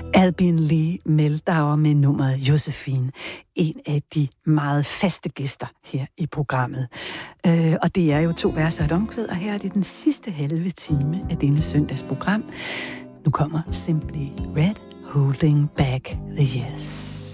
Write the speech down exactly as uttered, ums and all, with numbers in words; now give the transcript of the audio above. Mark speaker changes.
Speaker 1: Albin Lee Meldauer med nummeret Josephine, en af de meget faste gæster her i programmet. Øh, og det er jo to verser og et omkvæd, og her er det den sidste halve time af denne søndagsprogram. Nu kommer Simply Red, Holding Back the Years.